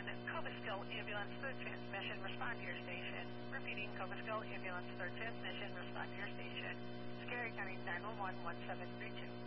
Cobleskill Ambulance 3rd Transmission, respond to your station. Repeating, Cobleskill Ambulance 3rd Transmission, respond to your station. Scary County 911 1732.